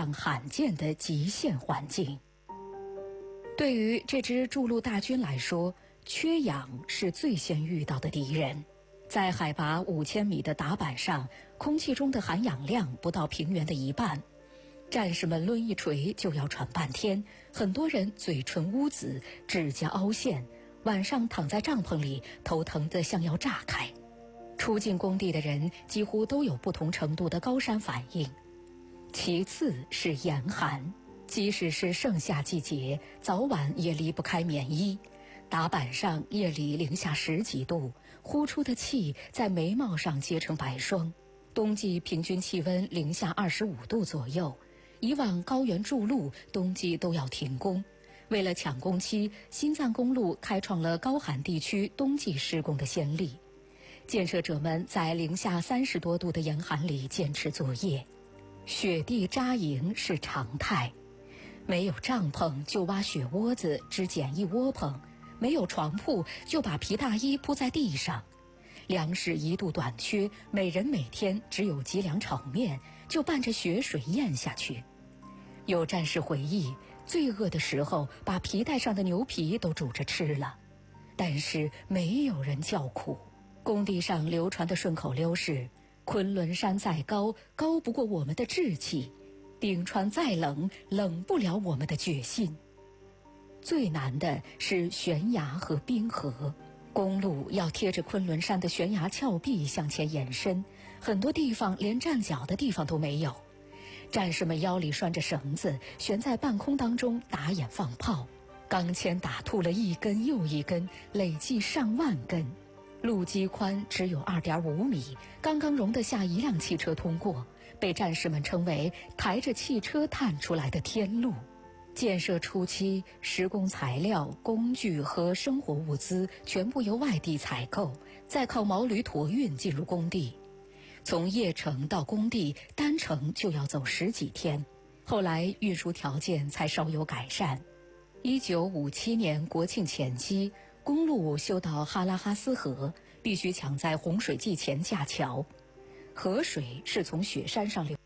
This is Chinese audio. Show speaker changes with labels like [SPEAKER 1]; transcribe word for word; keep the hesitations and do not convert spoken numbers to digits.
[SPEAKER 1] 上罕见的极限环境。对于这支筑路大军来说，缺氧是最先遇到的敌人。在海拔五千米的打板上，空气中的含氧量不到平原的一半，战士们抡一锤就要喘半天，很多人嘴唇乌紫，指甲凹陷，晚上躺在帐篷里，头疼得像要炸开。出进工地的人几乎都有不同程度的高山反应。其次是严寒，即使是盛夏季节，早晚也离不开棉衣。打板上夜里零下十几度，呼出的气在眉毛上结成白霜。冬季平均气温零下二十五度左右，以往高原筑路冬季都要停工。为了抢工期，新藏公路开创了高寒地区冬季施工的先例。建设者们在零下三十多度的严寒里坚持作业，雪地扎营是常态。没有帐篷就挖雪窝子织简易窝棚，没有床铺就把皮大衣铺在地上。粮食一度短缺，每人每天只有几两炒面，就伴着雪水咽下去。有战士回忆，最饿的时候把皮带上的牛皮都煮着吃了，但是没有人叫苦。工地上流传的顺口溜是：昆仑山再高，高不过我们的志气；冰川再冷，冷不了我们的决心。最难的是悬崖和冰河，公路要贴着昆仑山的悬崖峭壁向前延伸，很多地方连站脚的地方都没有。战士们腰里拴着绳子，悬在半空当中打眼放炮，钢钎打秃了一根又一根，累计上万根。路基宽只有 二点五米，刚刚容得下一辆汽车通过，被战士们称为抬着汽车探出来的天路。建设初期，施工材料、工具和生活物资全部由外地采购，再靠毛驴驮运进入工地。从邺城到工地，单程就要走十几天，后来运输条件才稍有改善。一九五七年国庆前夕，公路修到哈拉哈斯河，必须抢在洪水季前架桥。河水是从雪山上流